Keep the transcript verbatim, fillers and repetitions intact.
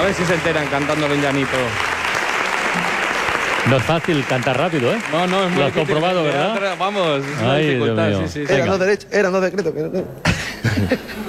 ver si se enteran cantando Benjanito. No es fácil cantar rápido, ¿eh? No, no, es muy Lo has difícil. comprobado, ¿verdad? Vamos, es una Ay, dificultad, Dios mío. sí, sí, sí. Era no derecho, era no decreto. Que no...